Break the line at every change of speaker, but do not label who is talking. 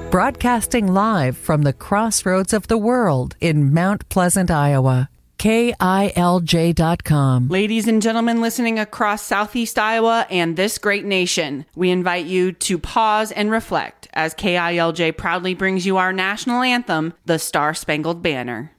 Broadcasting live from the crossroads of the world in Mount Pleasant, Iowa. KILJ.com.
Ladies and gentlemen listening across Southeast Iowa and this great nation, we invite you to pause and reflect as KILJ proudly brings you our national anthem, the Star-Spangled Banner.